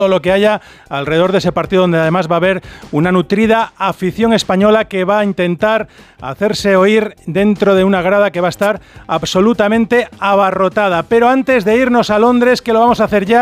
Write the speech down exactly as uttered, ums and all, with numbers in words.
lo que haya alrededor de ese partido, donde además va a haber una nutrida afición española que va a intentar hacerse oír dentro de una grada que va a estar absolutamente abarrotada. Pero antes de irnos a Londres, que lo vamos a hacer ya,